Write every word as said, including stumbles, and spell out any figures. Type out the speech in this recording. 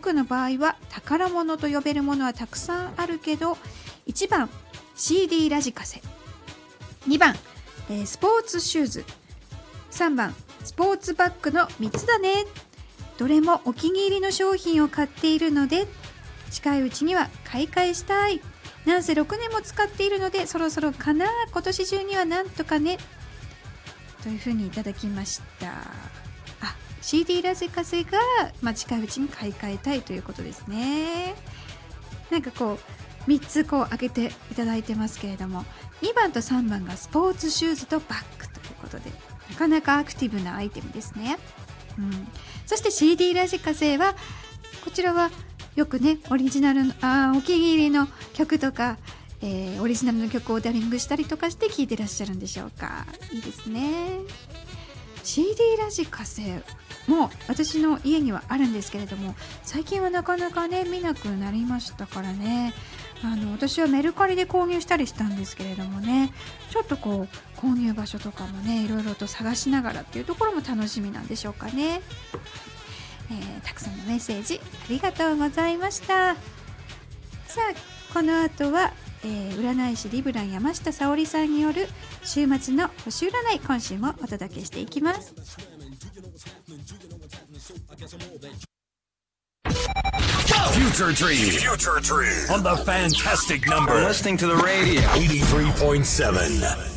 くの場合は宝物と呼べるものはたくさんあるけど、いちばん シーディー ラジカセ、にばん、えー、スポーツシューズ、さんばんスポーツバッグのみっつだね。どれもお気に入りの商品を買っているので近いうちには買い替えしたい。なんせろくねんも使っているのでそろそろかな、今年中にはなんとかね、というふうにいただきました。あ、シーディー ラジカセが、まあ、近いうちに買い替えたいということですね。なんかこうみっつこう開けていただいてますけれども、にばんとさんばんがスポーツシューズとバッグということで、なかなかアクティブなアイテムですね。うん、そして シーディー ラジカセはこちらはよくね、オリジナルのあお気に入りの曲とか、えー、オリジナルの曲をダビングしたりとかして聴いてらっしゃるんでしょうか。いいですね。 シーディー ラジカセも私の家にはあるんですけれども、最近はなかなかね見なくなりましたからね、あの私はメルカリで購入したりしたんですけれどもね、ちょっとこう購入場所とかもねいろいろと探しながらっていうところも楽しみなんでしょうかね。えー、たくさんのメッセージありがとうございました。さあこの後は、えー、占い師リブラン山下沙織さんによる週末の星占い、今週もお届けしていきます。 Future Dream. Future Dream. On the fantastic number. You're listening to the radio. eighty-three point seven.